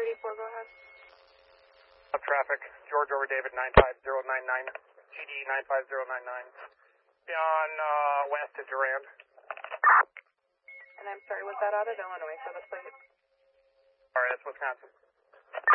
34, go ahead. Up traffic, George over David 95099, GD 95099. On west to Durand. And I'm sorry, was that out of Illinois for the plate? Sorry, that's Wisconsin.